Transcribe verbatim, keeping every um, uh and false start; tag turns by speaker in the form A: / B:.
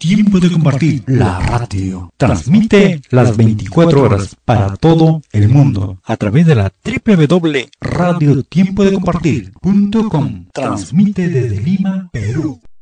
A: Tiempo de compartir. La radio transmite las veinticuatro horas para todo el mundo a través de la doble u doble u doble u punto radio tiempo de compartir punto com. Transmite desde Lima, Perú.